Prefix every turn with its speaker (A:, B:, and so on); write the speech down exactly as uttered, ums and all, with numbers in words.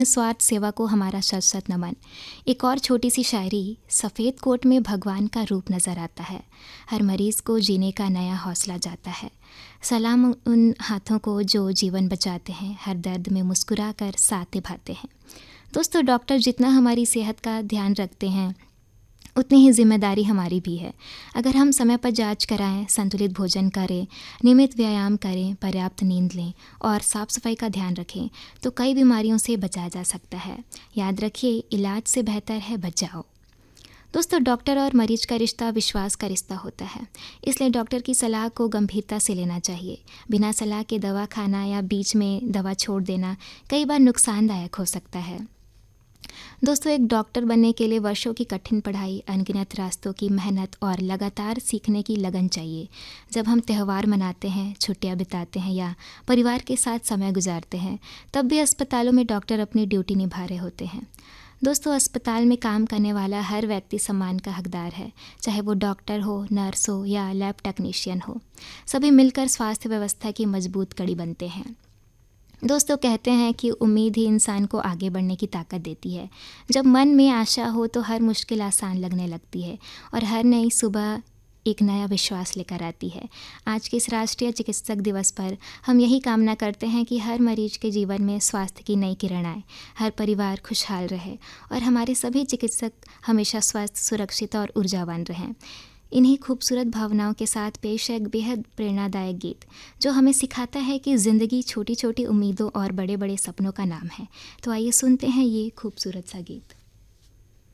A: निस्वार्थ सेवा को हमारा शत शत नमन। एक और छोटी सी शायरी। सफ़ेद कोट में भगवान का रूप नज़र आता है, हर मरीज़ को जीने का नया हौसला जाता है। सलाम उन हाथों को जो जीवन बचाते हैं, हर दर्द में मुस्कुरा कर साथ निभाते हैं। दोस्तों, डॉक्टर जितना हमारी सेहत का ध्यान रखते हैं उतनी ही जिम्मेदारी हमारी भी है। अगर हम समय पर जांच कराएं, संतुलित भोजन करें, नियमित व्यायाम करें, पर्याप्त नींद लें और साफ़ सफाई का ध्यान रखें तो कई बीमारियों से बचाया जा सकता है। याद रखिए, इलाज से बेहतर है बचाओ। दोस्तों, डॉक्टर और मरीज का रिश्ता विश्वास का रिश्ता होता है, इसलिए डॉक्टर की सलाह को गंभीरता से लेना चाहिए। बिना सलाह के दवा खाना या बीच में दवा छोड़ देना कई बार नुकसानदायक हो सकता है। दोस्तों, एक डॉक्टर बनने के लिए वर्षों की कठिन पढ़ाई, अनगिनत रास्तों की मेहनत और लगातार सीखने की लगन चाहिए। जब हम त्यौहार मनाते हैं, छुट्टियां बिताते हैं या परिवार के साथ समय गुजारते हैं, तब भी अस्पतालों में डॉक्टर अपनी ड्यूटी निभा रहे होते हैं। दोस्तों, अस्पताल में काम करने वाला हर व्यक्ति सम्मान का हकदार है, चाहे वो डॉक्टर हो, नर्स हो या लैब टेक्नीशियन हो। सभी मिलकर स्वास्थ्य व्यवस्था की मजबूत कड़ी बनते हैं। दोस्तों, कहते हैं कि उम्मीद ही इंसान को आगे बढ़ने की ताकत देती है। जब मन में आशा हो तो हर मुश्किल आसान लगने लगती है और हर नई सुबह एक नया विश्वास लेकर आती है। आज के इस राष्ट्रीय चिकित्सक दिवस पर हम यही कामना करते हैं कि हर मरीज के जीवन में स्वास्थ्य की नई किरण आए, हर परिवार खुशहाल रहे और हमारे सभी चिकित्सक हमेशा स्वस्थ, सुरक्षित और ऊर्जावान रहें। इन्हीं खूबसूरत भावनाओं के साथ पेश है एक बेहद प्रेरणादायक गीत जो हमें सिखाता है कि ज़िंदगी छोटी छोटी उम्मीदों और बड़े बड़े सपनों का नाम है। तो आइए सुनते हैं ये खूबसूरत सा गीत।